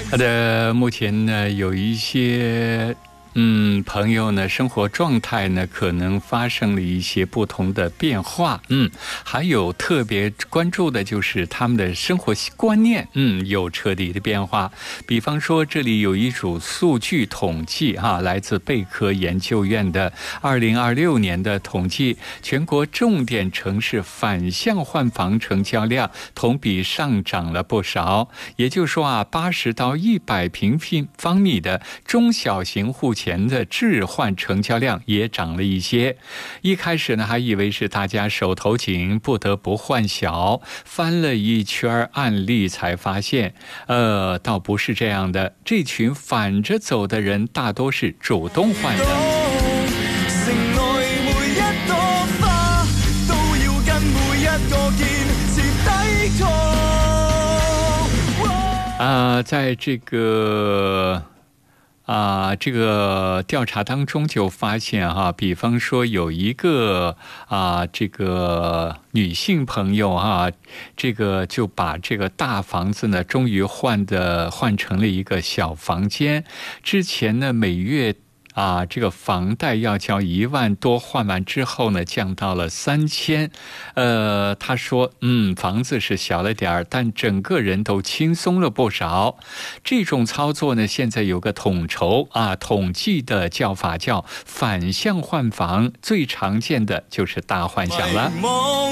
好的，目前呢有一些朋友呢生活状态呢可能发生了一些不同的变化，还有特别关注的就是他们的生活观念有彻底的变化。比方说这里有一组数据统计来自贝壳研究院的2026年的统计，全国重点城市反向换房成交量同比上涨了不少，也就是说80到100平方米的中小型户前的置换成交量也涨了一些。一开始呢还以为是大家手头紧不得不换小，翻了一圈案例才发现倒不是这样的，这群反着走的人大多是主动换的。在这个调查当中就发现比方说有一个这个女性朋友这个就把这个大房子呢终于换成了一个小房间，之前呢每月这个房贷要交1万多，换完之后呢降到了3000。他说房子是小了点儿，但整个人都轻松了不少。这种操作呢现在有个统计的叫法叫反向换房，最常见的就是大换小了。